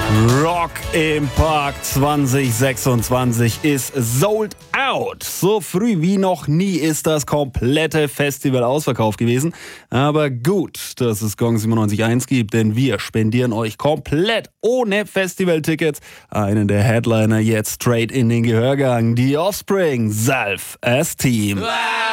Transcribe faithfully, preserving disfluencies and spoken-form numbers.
Rock im Park zwanzig sechsundzwanzig ist sold out. So früh wie noch nie ist das komplette Festival ausverkauft gewesen. Aber gut, dass es Gong siebenundneunzig Komma eins gibt, denn wir spendieren euch komplett ohne Festivaltickets einen der Headliner jetzt straight in den Gehörgang. Die Offspring, Salve as Team.